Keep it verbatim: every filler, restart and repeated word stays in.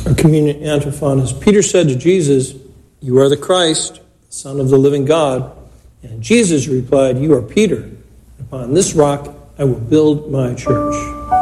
Our communion antiphon is, Peter said to Jesus, "You are the Christ, the Son of the living God." And Jesus replied, "You are Peter. Upon this rock I will build my church."